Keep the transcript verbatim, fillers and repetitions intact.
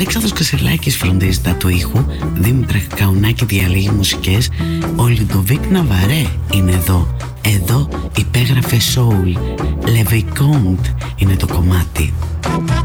Αλέξανδρος Κασελάκης φροντίζει τα του ήχου, Δήμητρα Καουνάκη διαλέγει μουσικές, ο Λουντοβίκ Ναβαρέ είναι εδώ. Εδώ υπέγραφε soul. Le Vicomte είναι το κομμάτι.